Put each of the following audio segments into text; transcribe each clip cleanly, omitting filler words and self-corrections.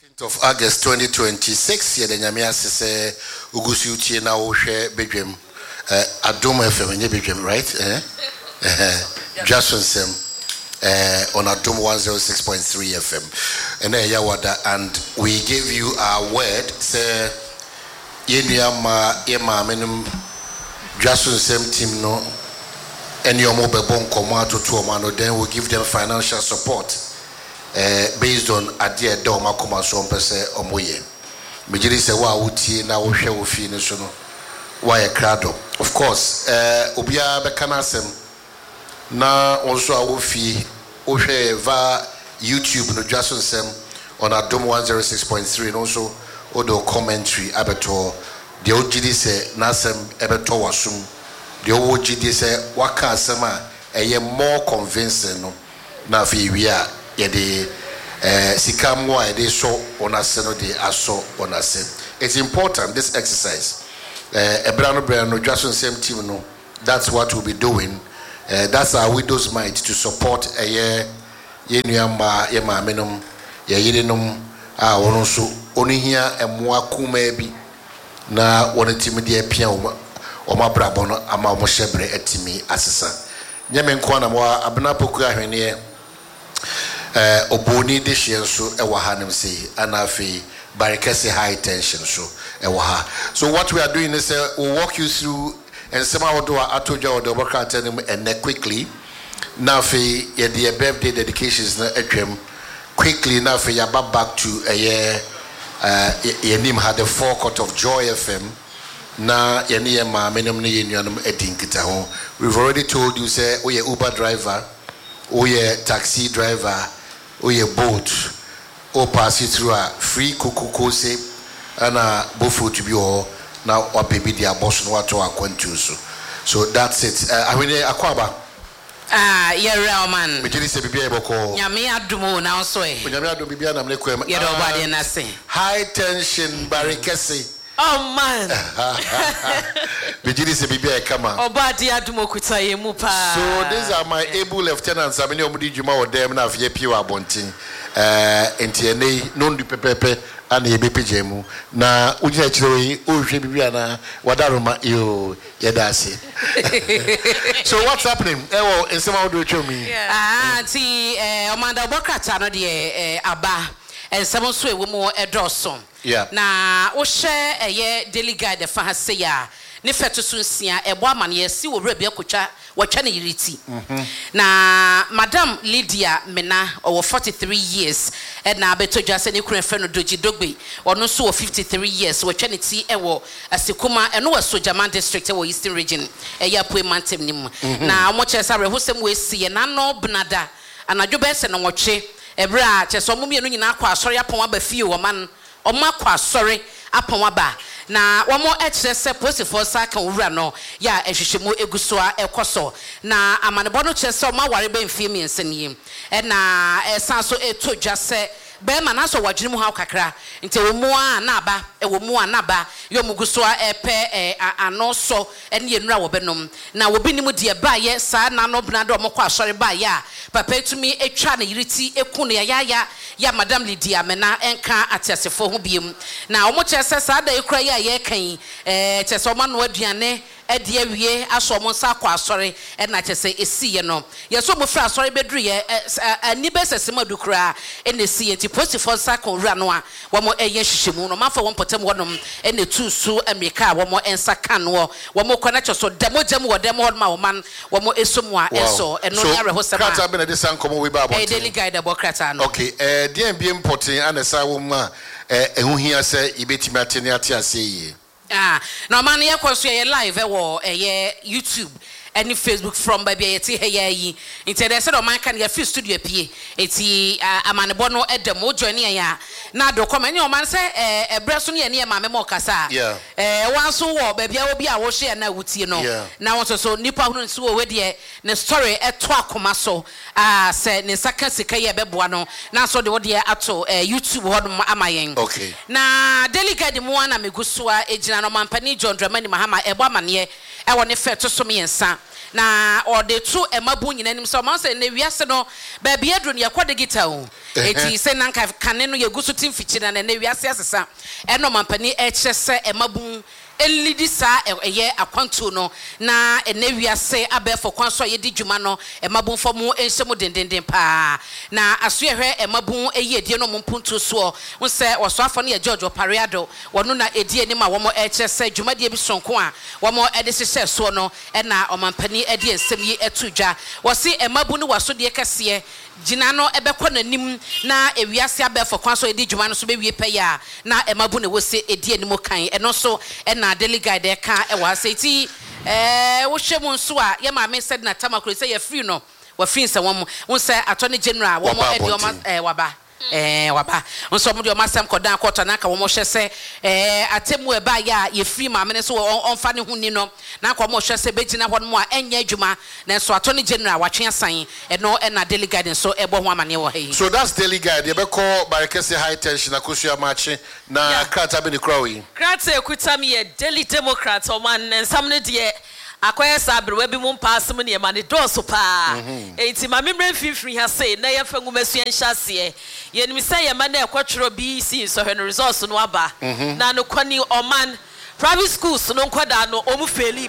of August 2026, Yedanyamia says, Ugusu Tina Oshe Bedrim, Adom FM, Bedrim, right? Jason Sem on Adom 106.3 FM. And Yawada, and we give you our word, say, Yema Minum Jason Sem team no, and your mobile bone command to Tuomano, then we give them financial support. Based on idea doma koma so mpese omoye mejiri se wa wutie na wo hwe wo fi ne so no wa ye krado of course obia be kana asem na onso a wo fi wo hwe va YouTube no Jason Sem on Adom 106.3 and also odo commentary abeto de ogidi se na asem ebeto wasum de ogidi se waka asem a eye more convincing no na fi wia yede sikamwa yede so onase no de aso onase. It's important, this exercise. Ebrano Jason Sem team no, that's what we'll be doing. That's our widow's might to support a year yenuamba yema menum ye yidenum a wono so oni hia emwa kuma bi na woni timi de apia o mabrabo no ama o shebre atimi asesa nyame nko na mo abna poku ahwene Oboni this year so ewahanim say anafi barikese high tension so ewaha. So what we are doing is we'll walk you through and somehow do atoja or the work and quickly. Now for your birthday dedications na etwem quickly now for your back to a year your name had the forecourt of Joy FM na your ma minimum ni yenyanum edinkita ho. We've already told you say we Uber driver, we taxi driver, we boat, or pass it through a free kuku say and bofu to be all now or baby their boss no what to so that's it. I mean akwaba yeah real man me say bibia eboko nyame adumo na so e nyame adum bibia na me kwem ye do bade na se high tension barikese. Oh man. Bijiri se bibia kama. Obadi adumo kuta ye mu pa. So these are my able lieutenants. Ameni omudi juma wo dem na afye piwa abontin. Enti ene non du pepepe ana ye bepeje mu. Na ujina chiro yi o hwe bibia na wadaroma yo yedase. So what's happening? Ewo ensema wo do chomi. Ti Omanda Obokrata no de aba. And some so a woman a doson. Yeah. Na o share a year daily guide the Fahaseya. Nefetu Sunsia, a woman, yes, see, will rebel kucha, what chanity. Na Madame Lydia Mena, over 43 years, and now better just any Ukraine friend of Doji Dogby, or no so 53 years, what chanity, a Sikuma, and no so Jaman district or Eastern region, a Yapwe Mantim. Now, much as I who we see, and I know Bnada, and I do best and watch it. Ebra che so mumie no nyina kwa asori apon aba fie wo man o ma kwa asori apon aba na wo mo ekire se posifo sa ka wura no ya ehwehwemo eguso a ekoso na amanebo no che se o ma ware be mfie mi nsenie na esan so etodwa se be ma na so wagire mu ha kakra nte wo mu a na aba wo mu a na aba yo muguso a epe anoso ene yenura wo benom na wo binim de ba ye sa na no bna do mo kwa asori ba ya papa etumi etwa na yiriti eku na ya Madam Lydia Mena enka atiasefo ho biem na omo chese sa da ekura ye kan chese o ma no aduane edi awie aso mo nsa kwa asori na chese esi ye no ye so mo fra asori bedru ye ani besesem adukura na esi ye ti posifo nsa kwa wura no a wo mo eye hyehyemu no mafa won potem wonom na tusu amerika wo mo ensa kan wo mo kwana cheso demogem wo dem ho ma wo man wo mo esomu a eso eno ya rehosema krata be na de san komo we ba about daily guide Obokrata no okay dia bi important anesa wo ma ehu hia se ibetimi atene ate ase yi na man ye kwaso ye live wo YouTube any Facebook from baby yeti heya yi inte de said o man kan ye free studio pie eti amanebo no edem o join ya na do comment o man say ebreso no ye ne ma me mo kasa wan so wo baby a obi a wo hye na wutie no na won so nipa hunu so we de ne story eto akoma so say ne saka sika ye beboa no na so de wo de ato YouTube ho no amayen okay na delicate mu ana meguso a ejina no man pani John Dramani Mahama ebo amane e woni fe to so me yensa na ode to emabu nyinanim so ma say na wiase no ba bia dro ne yakwa digital eti say nanka kane no yegusu timfichi na wiase asesa eno mampani e kyese emabu elidi sa eye akwanto no na wiase abefo kwanso ye di dwuma no emabu fomu enhyemu dendenden pa na aso ehwe emabu eye die no mpuntu so wo se oso afo no ye George Opariado wono na edi ani ma wo mo kyese dwuma die bi sonko a wo mo ede hyehyɛ so no na omampani ede ensem yi etudwa wo se emabu no waso de kese jina no ebekɔ nanim na ewiase abefo kwanso edi dwuma no so be wie pɛya na emabu ne wo se edi ani mo kan eno so na delegate ka e wa seti wo hwemu nso a ye ma me said na tamakro say ye free no wa free nsa won say attorney general wo mo edi o ma waba nso mo de o masem kodan kwota na ka wo mo hwe se atemu e ba ya ye free ma me so onfa ne hu ni no na ka mo hwe se begina ho no mo a enya adwuma na so attorney general wa twe asan no na delegate so ebo ho amane wo he so that's delegate ye be call barekese high tension akosua machi na krata be ni krawi krata ekuta me ye Daily Democrat o man nsam ne de akoye sabre we bi mu mpasem ne ma ne doso pa enti ma memre fifiri ha sei na ye fa ngumasu enhyase ye nim say ye ma na ekotworo BC so hwe no resource no aba na no kwani oman private schools no nkwada no omu feli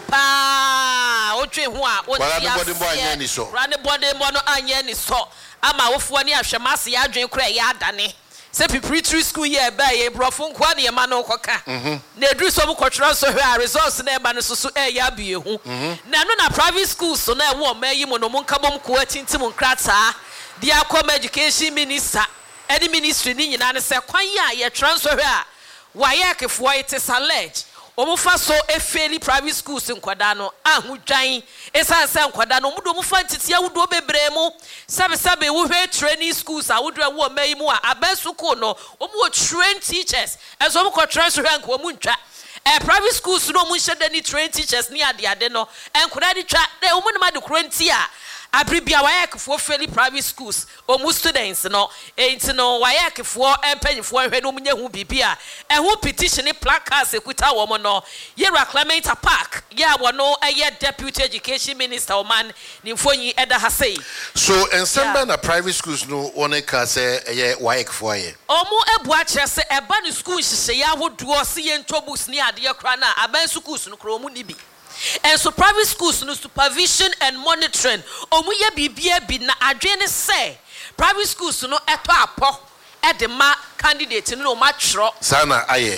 pa otwe ho a woni ya rane body mo no anye ni so ama wofo ni ahwemase ya adwen kura ya adane se preparatory school ye ba ye brofo nkwa ne ma no koka na edru so mu kwotworo so hwe a resource na e ba no so ya bie hu na no na private schools so na e wo ma yi mo no monka bom ko atintim nkrata dia com education minister any ministry ni nyina ne se kwan ya ye transfer hwe a waye kefo it is alleged omufa so efeli private schools nkwada no ahudwan esanse nkwada no mudo mufa titia wudo bebremu sabe wo hwe training schools awudo wo mayi mu a abesuko no omu train teachers ezo mu ko transfer nko omu ntwa private schools no mu hyede ni train teachers ni ade no enkwada di twa omu ne ma de kurenti a abribia wayakfo feli private schools omu students no enti no wayakfo empanyfo hwe no munye hu bibia ehu petition placards ekuta wo mo no Yera Clement Park ya wo no eye deputy education minister oman nimfonyi eda ha sei so ensemble na private schools no one ka say eye wayakfo aye omu ebu a kire se eba no school hye ya hodo se ye ntobus ni ade kra na aban schools no kro mu ni bi. And so private schools no supervision and monitoring omuye bibia bi na adwene say private schools no eto apo edema candidate no ma twro sana aye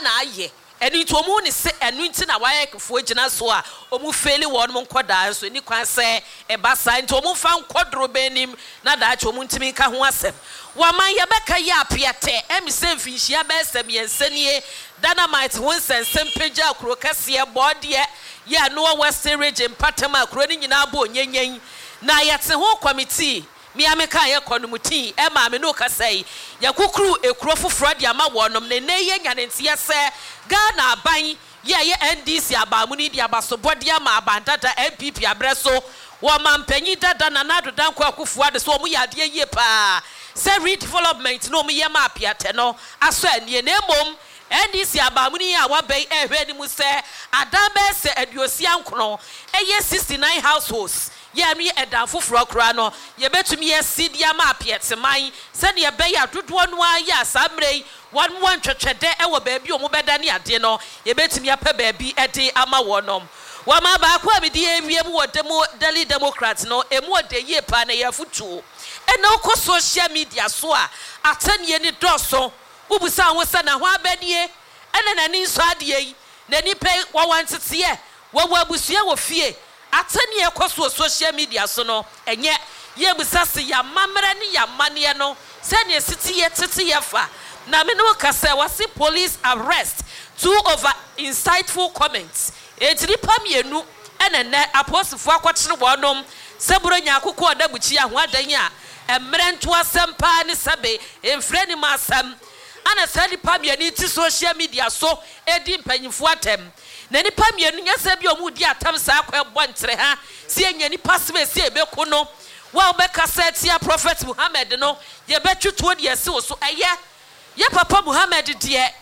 enu to omu ni se enu nti na waye kefo gina so a omu feli won mo nkoda so ni kwan se eba sa nti omu fa nkodro benim na da acho omu ntimi ka ho asem waman ye beka ya apiate emisem finhia be sem yensenie dynamite won sensem peja akro kase bode ya no western region patama akro ni nyina bo onyenyen na yete ho committee mi ameka ye konumuti e ma me no kasai yakukuru ekuro foforo de ama wonom ne ye nyanentie se Ghana aban ye NDC abamu ni de abasobode ama abandada MPP abreso wo mampanyi dada na nadodan kwa kufuwa de so omu yade ye pa se redevelopment no omu ye ma apiate no aso anie na emom NDC abamu ni a wabai ehwe ni mu se adabe se aduosia nkro eye 69 households ye mi edan foforo kra no ye betumi ye sidia ma apiete man se ne ye be ya dodo no aye asamrei one twetwede e wo baabi o mu beda ne ade no ye betumi apa baabi ede ama wonom wa ma ba kwa bi die wiem wo demo Daily Democrat no emu ode ye pa na ye futu e na ko social media so a atanie ni doso ubusa ho se na ho abanie ene na ni so ade yi na ni pe wo wantete ye wo abusua wo fie atanie ko social media so no enye ye busa se ya mamre ni ya mane no se ne siti ye tete ye fa na me no kase wasi police arrest 2 over insightful comments etiri pamienu enene apostle akwakire wonom seburo nya akoko odabuchi aho adan a emrentu asempa ne sebe emfre ni masam ana sadi pamienu ti social media so edi mpanyifo atem na ni pamienu nya sebi omu di atam sa akwa bontre ha si enya ni pasbe si ebeko no wa obeka setia prophet Muhammad no ye betwuto de ese so eye ye papa Muhammad de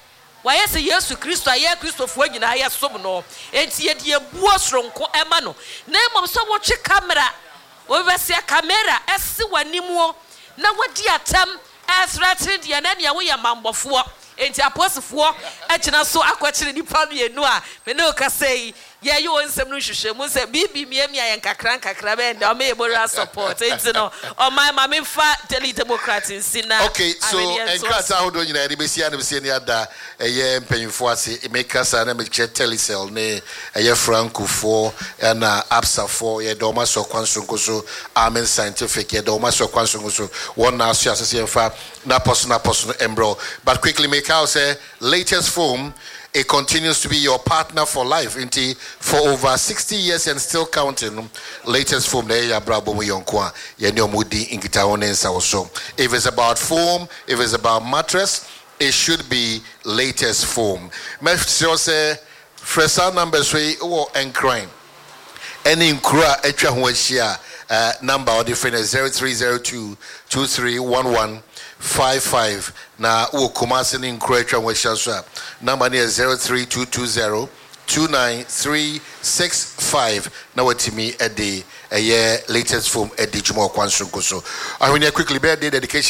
wayɛ sɛ yesu kristo a yɛ kristofoɔ nyinaa yɛ som no enti yɛde yɛbuo soronko ɛma no na mmom sɛ wɔtwe kamera wɔbɛsia kamera ɛsi w'animuo na wɔdi atam ɛsrɛtene deɛ na nea woyɛ mambɔfoɔ enti aposifoɔ ɛgyina so akɔkyere nipa mmienu a me ne okasa yi yɛyɛ wɔn nsɛm no hwehwɛ mu sɛ bibi miamia yɛn kakra bɛn da ɔmɛ yɛbɔra support enti no ɔman ma memfa Daily Democrat nsi na okay so enkrata ahodo nyina yɛde besia ne besia ne ada ɛyɛ mpanyinfoɔ ase emekasa na mekyɛ Telecel ne ɛyɛ Francofoɔ na Absafoɔ yɛde ɔma so kwansonko so Amen Scientific yɛde ɔma so kwansonko so wɔn na aso asese yɛmfa na poso embro but quickly make out say latest foam. It continues to be your partner for life for over 60 years and still counting. Latest foam there ya brabo mu yonkwa ya nyomudi inkitaone nsa also. If it's about foam, if it's about mattress, it should be latest foam. Me say fresa numbers we o encrime. Any nkura etwa ho ahia number or different 0302 231155 na wo Kumasi ni nkura wa shaso number ni 03220 29365 na watimi ede eye latest form ede jumo kwansonko so ahwenya quickly birthday dedication